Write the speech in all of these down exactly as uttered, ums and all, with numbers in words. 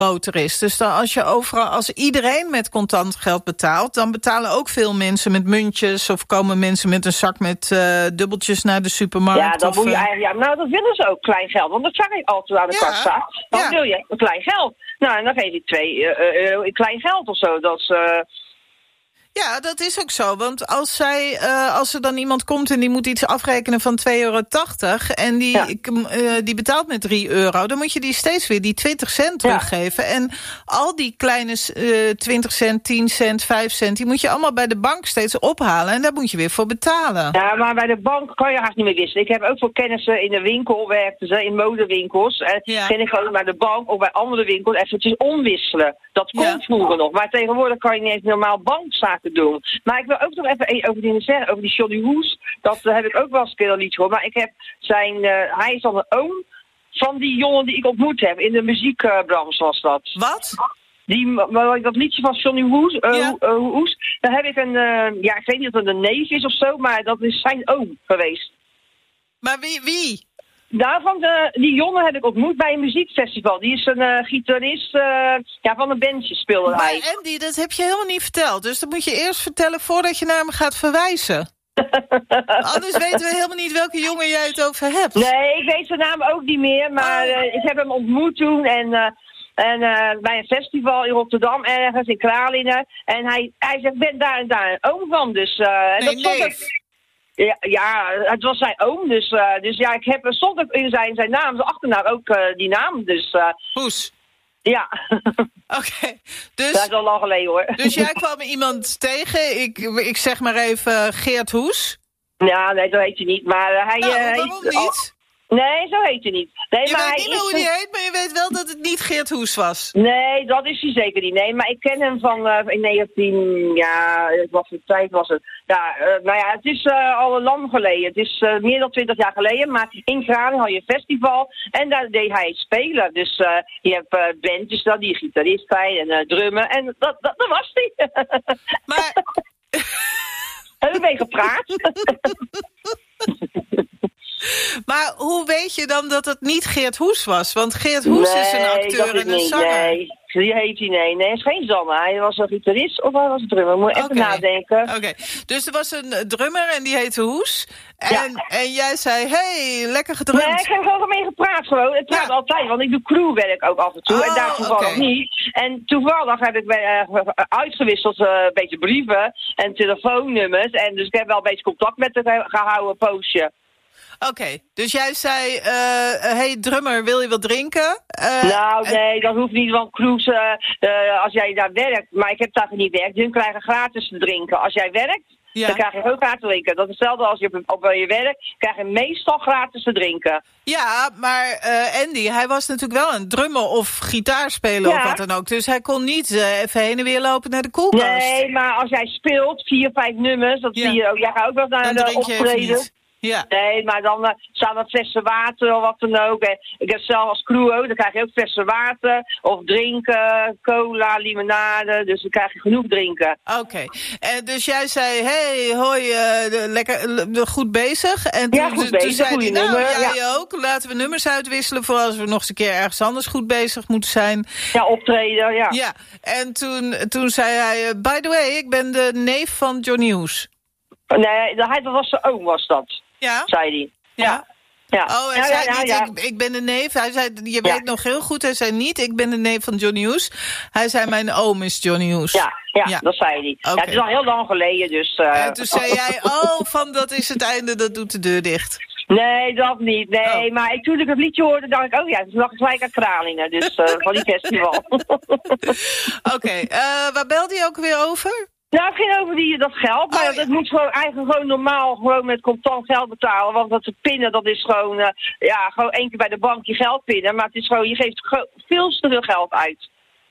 boter is. Dus dan als je overal, als iedereen met contant geld betaalt, dan betalen ook veel mensen met muntjes of komen mensen met een zak met uh, dubbeltjes naar de supermarkt. Ja, dan of, moet je uh, eigenlijk, ja, nou dat willen ze ook, klein geld. Want dat zag ik altijd aan de Ja, kassa. Dan ja. wil je een klein geld. Nou, en dan geef ik twee uh, euro in klein geld of zo. Dat is... Uh, Ja, dat is ook zo. Want als zij, uh, als er dan iemand komt en die moet iets afrekenen van twee euro tachtig... en die, Ja. uh, die betaalt met drie euro... dan moet je die steeds weer die twintig cent teruggeven. Ja. En al die kleine uh, twintig cent, tien cent, vijf cent... die moet je allemaal bij de bank steeds ophalen. En daar moet je weer voor betalen. Ja, maar bij de bank kan je haast niet meer wisselen. Ik heb ook voor kennissen in de winkel werkten ze, in modewinkels. En Ja. ging ik gewoon naar de bank of bij andere winkels eventjes omwisselen. Dat kon Ja. vroeger nog. Maar tegenwoordig kan je niet eens normaal bankzaken doen. Maar ik wil ook nog even over dingen zeggen, over die Johnny Hoes. Dat uh, heb ik ook wel eens een keer al niet gehoord. Maar ik heb zijn, uh, hij is dan een oom van die jongen die ik ontmoet heb. In de muziekbranche was dat. Wat? Die, dat liedje van Johnny Hoes, uh, Ja. uh, Hoes, daar heb ik een, uh, ja, ik weet niet of het een neef is of zo, maar dat is zijn oom geweest. Maar wie? wie? Daarvan, de, die jongen heb ik ontmoet bij een muziekfestival. Die is een uh, gitarist, uh, ja, van een bandje speelde hij. Maar Andy, dat heb je helemaal niet verteld. Dus dat moet je eerst vertellen voordat je naar hem gaat verwijzen. Anders weten we helemaal niet welke jongen jij het over hebt. Nee, ik weet zijn naam ook niet meer, maar Oh. uh, ik heb hem ontmoet toen en... Uh, En uh, bij een festival in Rotterdam, ergens in Kralingen. En hij, hij zegt, ik ben daar en daar een oom van. Dus, uh, en Nee, dat stond neef. ook, ja, ja, het was zijn oom. Dus, uh, dus ja, ik heb, er stond ook in zijn, zijn naam, zijn achternaam ook uh, die naam. Dus uh, Hoes. ja, Oké. Okay. Dus... dat is al lang geleden hoor. Dus jij kwam iemand tegen, ik, ik zeg maar even Geert Hoes. Ja, nee, zo heet hij niet. Maar uh, hij... Nou, uh, waarom heet, niet? Nee, zo heet hij niet. Nee, Je maar weet hij niet meer is hoe die heet, maar je weet wel dat het niet Geert Hoes was. Nee, dat is hij zeker niet. Nee, maar ik ken hem van uh, in negentien... Ja, wat voor tijd was het? Ja, uh, nou ja, het is uh, al lang geleden. Het is uh, meer dan twintig jaar geleden. Maar in Kralingen had je een festival en daar deed hij spelen. Dus uh, je hebt uh, bandjes dan, die gitarist bij en uh, drummen. En dat, dat, dat was hij. Maar... Heb ik mee gepraat? Maar hoe weet je dan dat het niet Geert Hoes was? Want Geert Hoes nee, is een acteur dat is en een niet, zanger. Nee, die heet hij nee. Nee, hij is geen zanger. Hij was een gitarist of hij was een drummer. Moet even okay. nadenken. Oké, okay. Dus er was een drummer en die heette Hoes. En, ja. en jij zei, hey, lekker gedrumd. Nee, ik heb gewoon mee gepraat gewoon. Ik praat ja. altijd, want ik doe crewwerk ook af en toe. Oh, en daar toevallig okay. niet. En toevallig heb ik uh, uitgewisseld uh, een beetje brieven en telefoonnummers. En dus ik heb wel een beetje contact met hem gehouden, poosje. Oké, okay, dus jij zei, uh, hey drummer, wil je wat drinken? Uh, nou, nee, dat hoeft niet, want cruise, uh, uh, als jij daar werkt, maar ik heb daar niet werkt, hun krijgen gratis te drinken. Als jij werkt, ja. dan krijg je ook gratis te drinken. Dat is hetzelfde als je op, op je werk, krijg je meestal gratis te drinken. Ja, maar uh, Andy, hij was natuurlijk wel een drummer of gitaarspeler ja. of wat dan ook. Dus hij kon niet uh, even heen en weer lopen naar de koelkast. Nee, maar als jij speelt, vier, vijf nummers, dat ja. zie je ook. Jij gaat ook wel naar dan de optreden. Ja. Nee, maar dan uh, staan er flessen water of wat dan ook. En ik heb zelf als crew ook, dan krijg je ook flessen water. Of drinken, cola, limonade. Dus dan krijg je genoeg drinken. Oké. Okay. En dus jij zei, hey, hoi, uh, lekker, uh, goed bezig. En toen, ja, goed bezig, toen zei die, nou, nummer, jij ja. ook. Laten we nummers uitwisselen voor als we nog eens een keer ergens anders goed bezig moeten zijn. Ja, optreden, ja. Ja, en toen, toen zei hij, uh, by the way, ik ben de neef van Johnny Hoes. Nee, hij was zijn oom, was dat. Ja? Zei hij. Ja. ja. Oh, hij ja, zei ja, niet, ja. ik, ik ben de neef. Hij zei, je ja. weet nog heel goed, hij zei niet, ik ben de neef van Johnny Hoes. Hij zei, mijn oom is Johnny Hoes. Ja, ja, ja. dat zei hij. Okay. Ja, het is al heel lang geleden, dus... Uh... En toen zei jij, oh, van dat is het einde, dat doet de deur dicht. Nee, dat niet. Nee, oh. maar ik, toen ik het liedje hoorde, dacht ik, oh ja, toen dacht ik gelijk aan Kralingen. Dus uh, van die festival. Oké, okay, uh, waar belde je ook weer over? Nou, het ging over die, dat geld, maar oh, ja. dat moet gewoon eigenlijk gewoon normaal gewoon met contant geld betalen. Want dat te pinnen, dat is gewoon, uh, ja, gewoon één keer bij de bank je geld pinnen. Maar het is gewoon, je geeft veel te veel geld uit.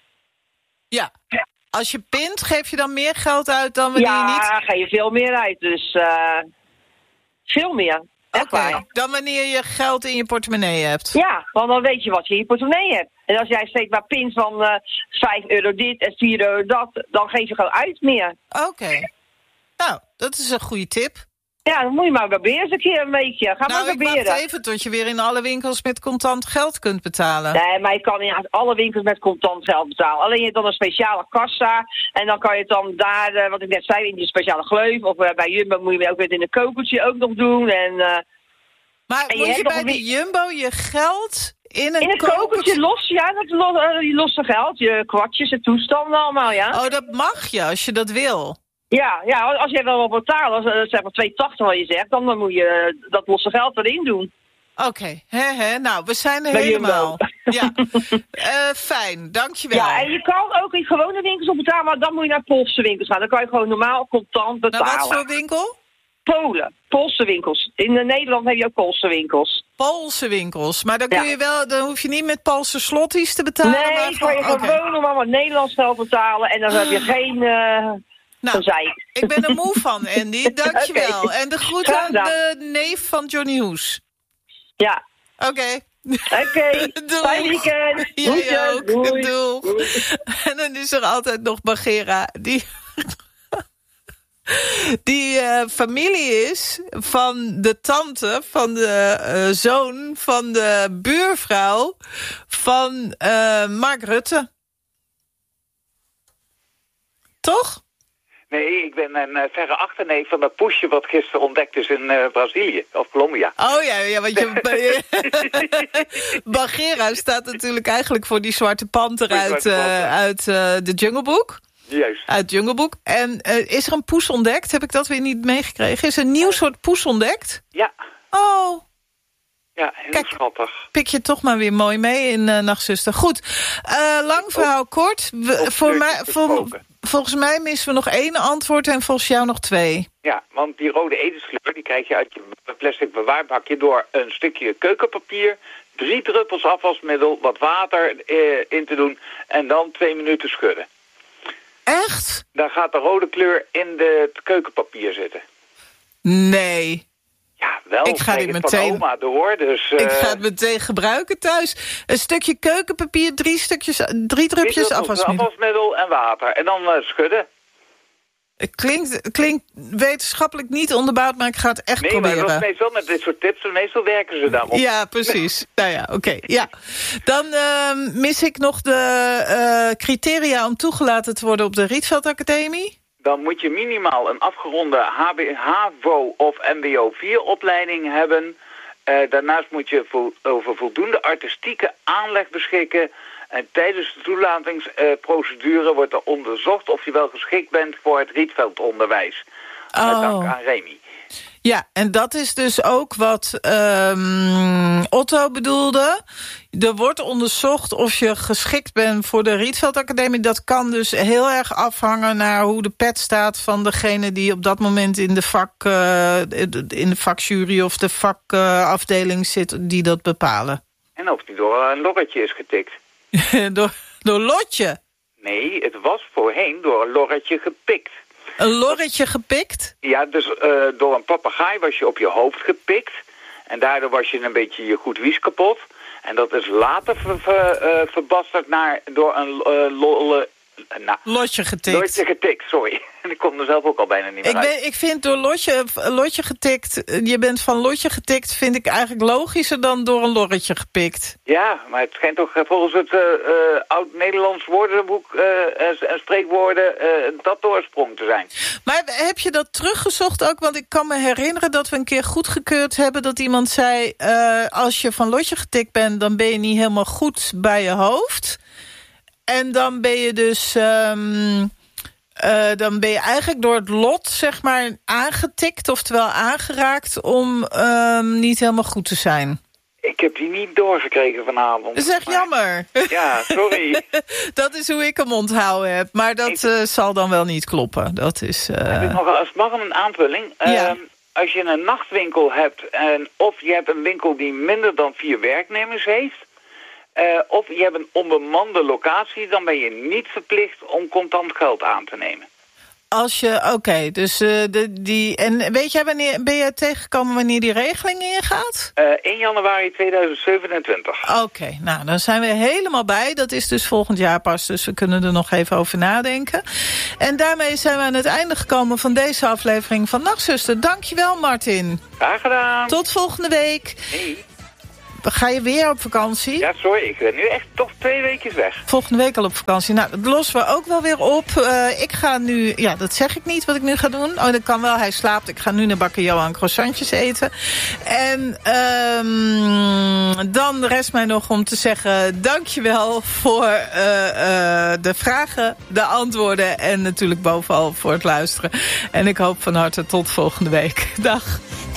Ja, als je pint, geef je dan meer geld uit dan wanneer ja, je niet... Ja, ga je veel meer uit, dus uh, veel meer. Oké, okay. Dan wanneer je geld in je portemonnee hebt. Ja, want dan weet je wat je in je portemonnee hebt. En als jij steeds maar pint van uh, vijf euro dit en vier euro dat, dan geef je gewoon uit meer. Oké. Okay. Nou, dat is een goede tip. Ja, dan moet je maar proberen eens een keer een weekje. Ga nou, maar ik proberen. wacht even tot je weer in alle winkels met contant geld kunt betalen. Nee, maar je kan in alle winkels met contant geld betalen. Alleen je hebt dan een speciale kassa. En dan kan je het dan daar, uh, wat ik net zei, in die speciale gleuf. Of uh, bij Jumbo moet je ook weer in een kokertje ook nog doen. En, uh, maar en moet je, je bij de Jumbo je geld in een, in een kokertje, kokertje los? Ja, dat los, uh, je losse geld. Je kwartjes en toestanden allemaal, ja. Oh, dat mag je als je dat wil. Ja, ja, als je wel wat betaalt, als zeg maar twee tachtig wat je zegt, dan, dan moet je dat losse geld erin doen. Oké, okay. he, he. Nou, we zijn er bij helemaal. Ja, uh, fijn, dankjewel. Ja, en je kan ook in gewone winkels op betalen, maar dan moet je naar Poolse winkels gaan. Dan kan je gewoon normaal contant betalen. Nou, wat voor winkel? Polen, Poolse winkels. In Nederland heb je ook Poolse winkels. Poolse winkels, maar dan kun je wel, dan hoef je niet met Poolse slotties te betalen. Nee, maar dan kan je gewoon, gewoon normaal wat Nederlands geld betalen en dan heb je geen... Uh, Nou, ik ben er moe van, Andy. Dankjewel. Okay. En de groet aan de neef van Johnny Hoes. Ja. Oké. Okay. Oké. Okay. Fijn weekend. Jij ook. Doei. Doei. Doei. En dan is er altijd nog Bagheera, die... die uh, familie is van de tante, van de uh, zoon, van de buurvrouw van uh, Mark Rutte. Toch? Nee, ik ben een uh, verre achterneef van dat poesje wat gisteren ontdekt is in uh, Brazilië, of Colombia. Oh ja, ja want je... Bagheera staat natuurlijk eigenlijk voor die zwarte panter uit, uh, uit uh, de Jungle Book. Juist. Uit Jungle Book. En uh, is er een poes ontdekt? Heb ik dat weer niet meegekregen? Is er een nieuw soort poes ontdekt? Ja. Oh. Ja, heel Kijk, schattig. Pik je toch maar weer mooi mee in uh, Nachtzuster. Goed, uh, lang verhaal kort. We, voor mij, vol, volgens mij missen we nog één antwoord en volgens jou nog twee. Ja, want die rode edelskleur die krijg je uit je plastic bewaarbakje door een stukje keukenpapier, drie druppels afwasmiddel, wat water uh, in te doen en dan twee minuten schudden. Echt? Dan gaat de rode kleur in de, het keukenpapier zitten. Nee. Ja, wel. Ik ga dit meteen. Van oma door, dus, uh... Ik ga het meteen gebruiken thuis. Een stukje keukenpapier, drie stukjes, drie drupjes afwasmiddel. afwasmiddel en water. En dan uh, schudden. Het klinkt, klinkt wetenschappelijk niet onderbouwd, maar ik ga het echt nee, proberen. Nee, maar dat is meestal met dit soort tips, en meestal werken ze daarop. Ja, precies. nou ja, oké. Okay, ja. Dan uh, mis ik nog de uh, criteria om toegelaten te worden op de Rietveld Academie. Dan moet je minimaal een afgeronde H B, H A V O of M B O vier opleiding hebben. Uh, daarnaast moet je vo over voldoende artistieke aanleg beschikken. En tijdens de toelatingsprocedure uh, wordt er onderzocht of je wel geschikt bent voor het Rietveldonderwijs. Oh. Met dank aan Remy. Ja, en dat is dus ook wat um, Otto bedoelde. Er wordt onderzocht of je geschikt bent voor de Rietveld Academie. Dat kan dus heel erg afhangen naar hoe de pet staat van degene die op dat moment in de vak, uh, in de vakjury of de vakafdeling uh, zit die dat bepalen. En of die door een lorretje is getikt. door, door Lotje? Nee, het was voorheen door een lorretje gepikt. Een lorretje gepikt? Ja, dus uh, door een papegaai was je op je hoofd gepikt. En daardoor was je een beetje je goed wies kapot. En dat is later ver, ver, uh, verbasterd naar door een uh, lolle... Nou, Lotje getikt. Lotje getikt, sorry. Ik kom er zelf ook al bijna niet meer ik uit. Ben, ik vind door Lotje, Lotje getikt... Je bent van Lotje getikt, vind ik eigenlijk logischer dan door een lorretje gepikt. Ja, maar het schijnt toch volgens het uh, uh, oud-Nederlands woordenboek uh, en, en spreekwoorden uh, dat doorsprong te zijn. Maar heb je dat teruggezocht ook? Want ik kan me herinneren dat we een keer goedgekeurd hebben dat iemand zei... Uh, als je van Lotje getikt bent, dan ben je niet helemaal goed bij je hoofd... En dan ben je dus, um, uh, dan ben je eigenlijk door het lot, zeg maar, aangetikt, oftewel aangeraakt, om um, niet helemaal goed te zijn. Ik heb die niet doorgekregen vanavond. Dat is echt maar... jammer. Ja, sorry. Dat is hoe ik hem onthouden heb, maar dat ik... uh, zal dan wel niet kloppen. Dat is... Uh... Heb ik nog als mag een aanvulling? Ja. Uh, als je een nachtwinkel hebt, en of je hebt een winkel die minder dan vier werknemers heeft... Uh, of je hebt een onbemande locatie, dan ben je niet verplicht om contant geld aan te nemen. Als je, oké, okay, dus uh, de, die... En weet jij wanneer, ben je tegengekomen wanneer die regeling ingaat? Uh, één januari tweeduizend zevenentwintig. Oké, okay, nou, dan zijn we helemaal bij. Dat is dus volgend jaar pas, dus we kunnen er nog even over nadenken. En daarmee zijn we aan het einde gekomen van deze aflevering van Nachtzuster. Dankjewel, Martin. Graag gedaan. Tot volgende week. Hey. Ga je weer op vakantie? Ja, sorry, ik ben nu echt toch twee weken weg. Volgende week al op vakantie. Nou, dat lossen we ook wel weer op. Uh, ik ga nu, ja, dat zeg ik niet wat ik nu ga doen. Oh, dat kan wel, hij slaapt. Ik ga nu naar Bakker Johan croissantjes eten. En um, dan rest mij nog om te zeggen, dankjewel voor uh, uh, de vragen, de antwoorden en natuurlijk bovenal voor het luisteren. En ik hoop van harte tot volgende week. Dag.